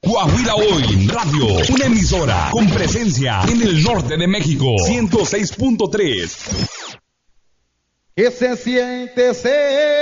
Coahuila Hoy Radio, una emisora con presencia en el norte de México. 106.3. ¿Qué se siente ser